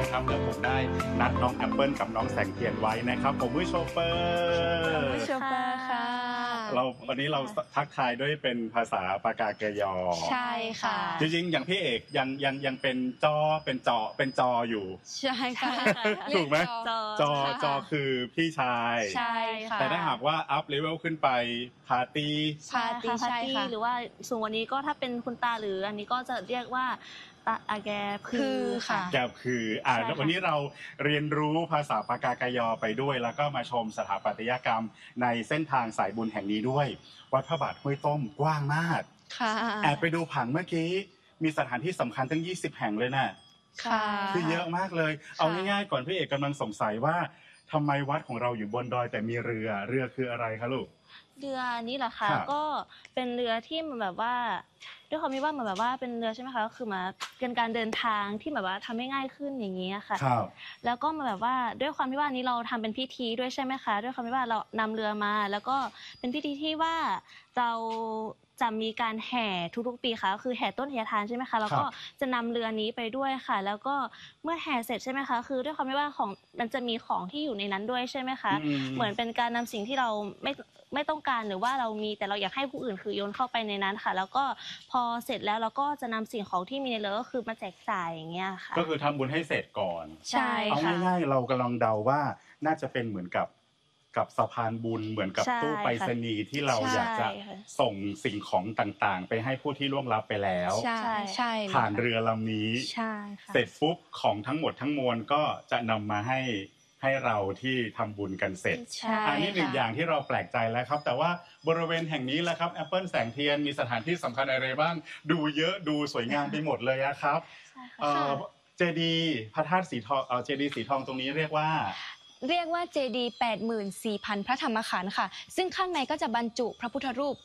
นะครับแล้วผมได้นัดน้องแอปเปิลกับน้องแสงเทียนไว้นะครับผมวิโชเปอร์โชเปอร์ค่ะวันนี้เราทักทายด้วยเป็นภาษาปากาเกยอใช่ค่ะจริงๆอย่างพี่เอกยังเป็นจออยู่ใช่ค่ะถูกไหมจอคือพี่ชายใช่ค่ะแต่ถ้าหากว่าอัพเลเวลขึ้นไปปาร์ตี้ใช่ค่ะหรือว่าส่วนวันนี้ก็ถ้าเป็นคุณตาหรืออันนี้ก็จะเรียกว่าตาแกพือค่ะแกคือวันนี้เราเรียนรู้ภาษาปากากยอไปด้วยแล้วก็มาชมสถาปัตยกรรมในเส้นทางสายบุญแห่งนี้ด้วยวัดพระบาทห้วยต้มกว้างมากค่ะแอบไปดูผังเมื่อกี้มีสถานที่สำคัญทั้ง20แห่งเลยน่ะค่ะคือเยอะมากเลยเอาง่ายๆก่อนพี่เอกกำลังสงสัยว่าทำไมวัดของเราอยู่บนดอยแต่มีเรือคืออะไรคะลูกเรือนี้เหรอคะก็เป็นเรือที่มันแบบว่าด้วยความที่ว่ามันแบบว่าเป็นเรือใช่ไหมคะก็คือมาเป็นการเดินทางที่แบบว่าทำให้ง่ายขึ้นอย่างนี้ค่ะแล้วก็มาแบบว่าด้วยความที่ว่านี้เราทำเป็นพิธีด้วยใช่ไหมคะด้วยความที่ว่าเรานำเรือมาแล้วก็เป็นพิธีที่ว่าเราจะมีการแห่ทุกๆปีค่ะคือแห่ต้นเทียนทานใช่ไหมคะแล้วก็จะนำเรือนี้ไปด้วยค่ะแล้วก็เมื่อแห่เสร็จใช่ไหมคะคือด้วยความที่ว่าของมันจะมีของที่อยู่ในนั้นด้วยใช่ไหมคะเหมือนเป็นการนำสิ่งที่เราไม่ต้องการหรือว่าเรามีแต่เราอยากให้ผู้อื่นคือโยนเข้าไปในนั้นค่ะแล้วก็พอเสร็จแล้วเราก็จะนำสิ่งของที่มีในเรือก็คือมาแจกจ่ายอย่างเงี้ยค่ะก็คือทำบุญให้เสร็จก่อนใช่ค่ะเอาง่ายๆเรากำลังเดาว่าน่าจะเป็นเหมือนกับสะพานบุญเหมือนกับตู้ไปรษณีย์ที่เราอยากจะส่งสิ่งของต่างๆไปให้ผู้ที่ล่วงลับไปแล้วใช่ผ่านเรือลำนี้เสร็จปุ๊บของทั้งหมดทั้งมวลก็จะนำมาให้เราที่ทำบุญกันเสร็จอันนี้หนึ่งอย่างที่เราแปลกใจแล้วครับแต่ว่าบริเวณแห่งนี้แหละครับแอปเปิลแสงเทียนมีสถานที่สำคัญอะไรบ้างดูเยอะดูสวยงามไปหมดเลยครับเจดีย์พระธาตุสีทองเจดีย์สีทองตรงนี้เรียกว่าเจดีย์ 84,000 พระธรรมขันธ์ค่ะซึ่งข้างในก็จะบรรจุพระพุทธรูป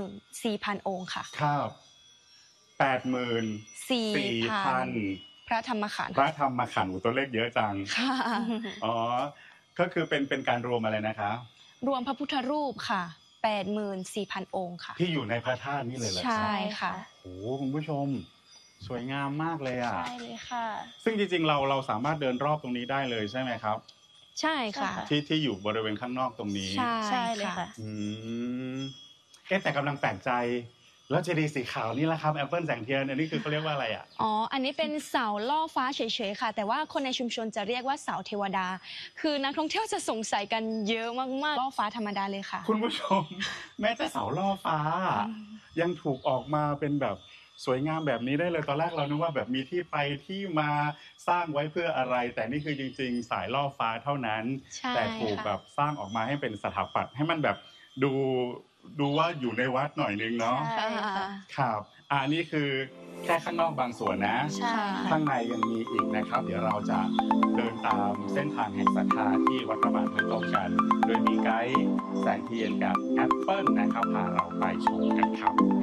84,000 องค์ค่ะครับ 84,000 พระธรรมขันธ์ตัวเลขเยอะจังค่ะอ๋อก็คือเป็นการรวมอะไรนะคะรวมพระพุทธรูปค่ะ 84,000 องค์ค่ะที่อยู่ในพระธาตุนี่เลยเหรอใช่ค่ะโอ้คุณผู้ชมสวยงามมากเลยอ่ะใช่เลยค่ะซึ่งจริงๆเราสามารถเดินรอบตรงนี้ได้เลยใช่ไหมครับใช่ค่ะที่อยู่บริเวณข้างนอกตรงนี้ใช่เลยค่ะแต่กำลังแปลกใจแล้วเจดีย์สีขาวนี่แหละครับแอปเปิลแสงเทียนอันนี้คือเขาเรียกว่าอะไรอ่ะอันนี้เป็นเสาล่อฟ้าเฉยๆค่ะแต่ว่าคนในชุมชนจะเรียกว่าเสาเทวดาคือนักท่องเที่ยวจะสงสัยกันเยอะมากๆล่อฟ้าธรรมดาเลยค่ะคุณผู้ชมแม้แต่เสาล่อฟ้ายังถูกออกมาเป็นแบบสวยงามแบบนี้ได้เลยตอนแรกเรานึกว่าแบบมีที่ไปที่มาสร้างไว้เพื่ออะไรแต่นี่คือจริงๆสายล่อฟ้าเท่านั้นแต่ถูกแบบสร้างออกมาให้เป็นสถาปัตย์ให้มันแบบดูว่าอยู่ในวัดหน่อยนึงเนาะครับนี่คือแค่ข้างนอกบางส่วนนะข้างในยังมีอีกนะครับเดี๋ยวเราจะเดินตามเส้นทางแห่งศรัทธาที่วัดพระบาทห้วยต้มกันโดยมีไกด์แสงเทียนกับแอปเปิลนะครับพาเราไปชมกันครับ